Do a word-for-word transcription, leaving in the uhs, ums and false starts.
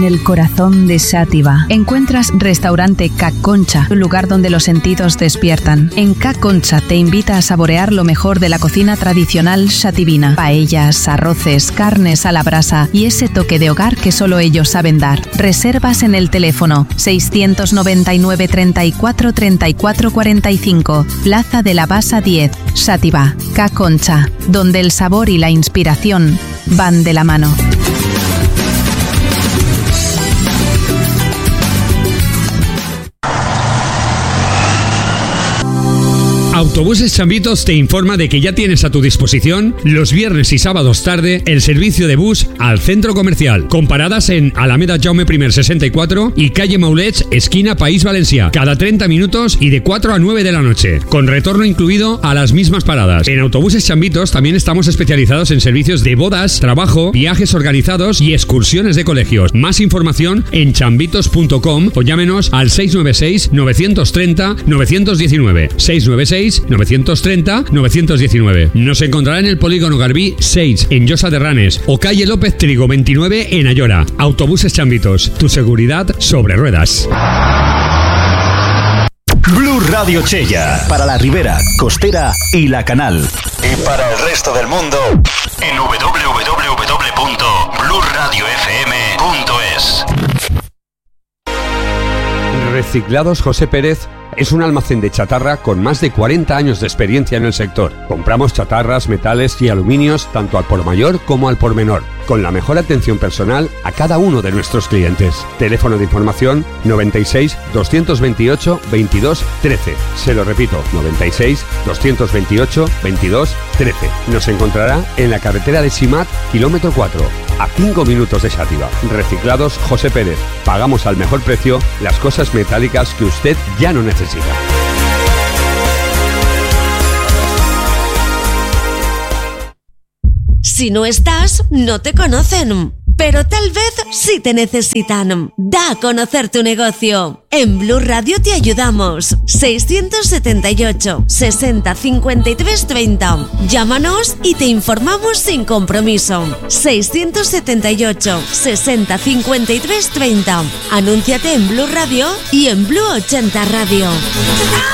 el corazón de Xàtiva. Encuentras Restaurante Ca Concha, un lugar donde los sentidos despiertan. En Ca Concha te invita a saborear lo mejor de la cocina tradicional xativina. Paellas, arroces, carnes a la brasa y ese toque de hogar que solo ellos saben dar. Reservas en el teléfono seiscientos noventa y nueve, treinta y cuatro, treinta y cuatro cuarenta y cinco, Plaza de la Basa diez, Xàtiva. Ca Concha, donde el sabor y la inspiración van de la mano. Autobuses Chambitos te informa de que ya tienes a tu disposición los viernes y sábados tarde el servicio de bus al centro comercial, con paradas en Alameda Jaume I sesenta y cuatro y calle Maulets, esquina País Valencià, cada treinta minutos y de cuatro a nueve de la noche, con retorno incluido a las mismas paradas. En Autobuses Chambitos también estamos especializados en servicios de bodas, trabajo, viajes organizados y excursiones de colegios. Más información en chambitos punto com o llámenos al seis nueve seis, nueve tres cero, nueve uno nueve, seis nueve seis, nueve tres cero, nueve uno nueve. Nos encontrará en el Polígono Garbí seis, en Llosa de Ranes, o calle López Trigo veintinueve, en Ayora. Autobuses Chambitos, tu seguridad sobre ruedas. Blu Radio Chella, para la Ribera, Costera y La Canal. Y para el resto del mundo, en doble u doble u doble u punto blu radio f m punto es. Reciclados José Pérez es un almacén de chatarra con más de cuarenta años de experiencia en el sector. Compramos chatarras, metales y aluminios tanto al por mayor como al por menor, con la mejor atención personal a cada uno de nuestros clientes. Teléfono de información noventa y seis, doscientos veintiocho, veintidós, trece. Se lo repito, noventa y seis, doscientos veintiocho, veintidós, trece. Nos encontrará en la carretera de Simat, kilómetro cuatro, a cinco minutos de Xàtiva. Reciclados José Pérez. Pagamos al mejor precio las cosas metálicas que usted ya no necesita. Si no estás, no te conocen. Pero tal vez sí te necesitan. Da a conocer tu negocio. En Blu Radio te ayudamos. seiscientos setenta y ocho, sesenta, cincuenta y tres, treinta. Llámanos y te informamos sin compromiso. seiscientos setenta y ocho, sesenta, cincuenta y tres, treinta. Anúnciate en Blu Radio y en Blu ochenta Radio.